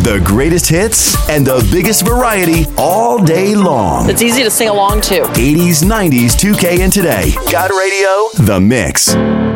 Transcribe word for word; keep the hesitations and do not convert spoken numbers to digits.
The greatest hits and the biggest variety all day long. It's easy to sing along to. eighties, nineties, two K, and today. God Radio, The Mix.